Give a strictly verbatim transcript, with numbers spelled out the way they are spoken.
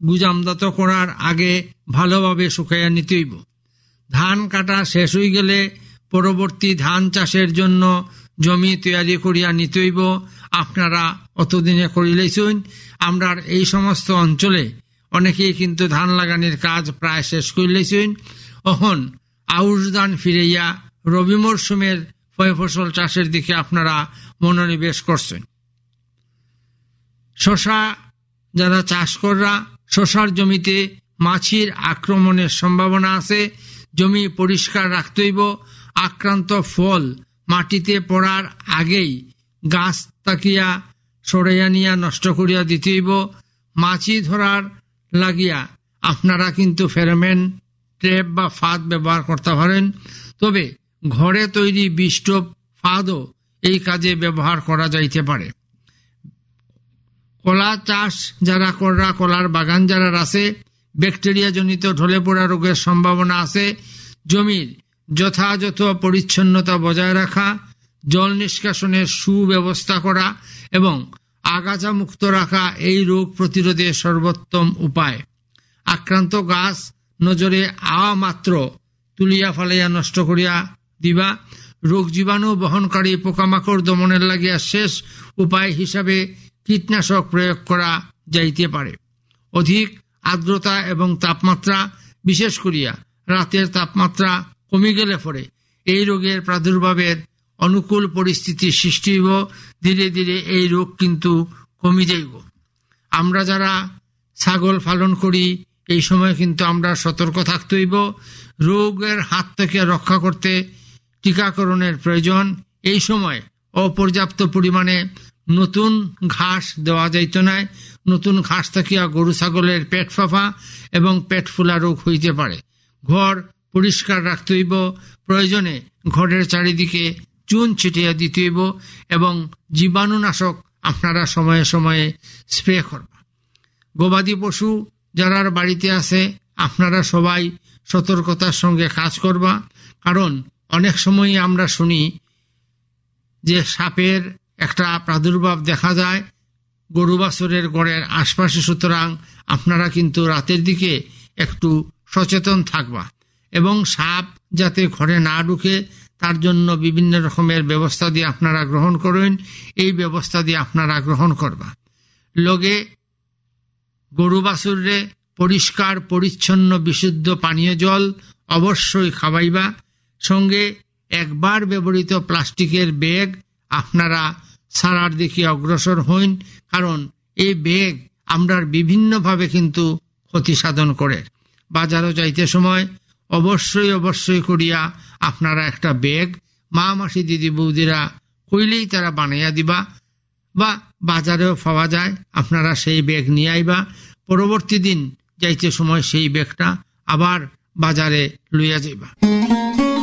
গুজামদাত করার আগে ভালোভাবে শুকাইয়া নিতে হইব। ধান কাটা শেষ হয়ে গেলে পরবর্তী ধান চাষের জন্য জমি তৈরি করিয়া নিতে হইব। আপনারা অতদিনে করিলেছেন। আমরা এই সমস্ত অঞ্চলে অনেকেই কিন্তু ধান লাগানির কাজ প্রায় শেষ করিলেছেন। এখন আউশ ধান ফিরাইয়া রবি মরশুমের ফয় ফসল চাষের দিকে আপনারা মনোনিবেশ করছেন। শশা যারা চাষ করা, শশার জমিতে মাছির আক্রমণের সম্ভাবনা আছে। জমি পরিষ্কার রাখতে হইব। আক্রান্ত ফল মাটিতে পড়ার আগেই গাছ তাকিয়া সরাইয়া নিয়া নষ্ট করিয়া দিতে হইব। মাছি ধরার লাগিয়া আপনারা কিন্তু ফেরোমেন ট্র্যাপ বা ফাঁদ ব্যবহার করতে পারেন। তবে ঘরে তৈরি বিষ্টপ ফাঁদও এই কাজে ব্যবহার করা যাইতে পারে। কলা চাষ যারা করা, কলার বাগান যারা আছে, ব্যাকটেরিয়া জনিত ঢলে পড়া রোগের সম্ভাবনা আছে। জমির যথাযথ পরিচ্ছন্নতা বজায় রাখা, জল নিষ্কাশনের সুব্যবস্থা করা এবং আগাছা মুক্ত রাখা এই রোগ প্রতিরোধের সর্বোত্তম উপায়। আক্রান্ত গাছ নজরে আওয়া মাত্র তুলিয়া ফালাইয়া নষ্ট করিয়া দিবা। রোগ জীবাণু বহনকারী পোকামাকড় দমনের লাগিয়া শেষ উপায় হিসাবে কীটনাশক প্রয়োগ করা যাইতে পারে। অধিক আর্দ্রতা এবং তাপমাত্রা, বিশেষ করিয়া রাতের তাপমাত্রা কমে গেলে পরে এই রোগের প্রাদুর্ভাবের অনুকূল পরিস্থিতি সৃষ্টি হইব। ধীরে ধীরে এই রোগ কিন্তু কমে যাইব। আমরা যারা ছাগল পালন করি এই সময় কিন্তু আমরা সতর্ক থাকতে হইব। রোগের হাত থেকে রক্ষা করতে টিকাকরণের প্রয়োজন। এই সময় অপর্যাপ্ত পরিমাণে নতুন ঘাস দেওয়া যাইত না। নতুন ঘাস থাকিয়া গরু ছাগলের পেট ফাঁপা এবং পেট ফুলা রোগ হইতে পারে। ঘর পরিষ্কার রাখতে হইব। প্রয়োজনে ঘরের চারিদিকে চুন ছিটিয়ে দিতে হইব এবং জীবাণুনাশক আপনারা সময়ে সময়ে স্প্রে করবা। গবাদি পশু যারা বাড়িতে আছে আপনারা সবাই সতর্কতার সঙ্গে কাজ করবা। কারণ অনেক সময় আমরা শুনি যে সাপের একটা প্রাদুর্ভাব দেখা যায় গরু বাছুরের গড়ের আশপাশে। সুতরাং আপনারা কিন্তু রাতের দিকে একটু সচেতন থাকবা এবং সাপ যাতে ঘরে না ঢুকে তার জন্য বিভিন্ন রকমের ব্যবস্থা দিয়ে আপনারা গ্রহণ করেন। এই ব্যবস্থা দিয়ে আপনারা গ্রহণ করবা। লগে গরু বাছুরে পরিষ্কার পরিচ্ছন্ন বিশুদ্ধ পানীয় জল অবশ্যই খাওয়াইবা। সঙ্গে একবার ব্যবহৃত প্লাস্টিকের ব্যাগ আপনারা ছাড়ার দিকে অগ্রসর হইন। কারণ এই ব্যাগ আমরা বিভিন্নভাবে কিন্তু ক্ষতি সাধন করে। বাজারও যাইতে সময় অবশ্যই অবশ্যই করিয়া আপনারা একটা ব্যাগ মা মাসি দিদি বৌদিরা কইলেই তারা বানাইয়া দিবা, বা বাজারেও পাওয়া যায়। আপনারা সেই ব্যাগ নিয়ে আইবা। পরবর্তী দিন যাইতে সময় সেই ব্যাগটা আবার বাজারে লইয়া যাইবা।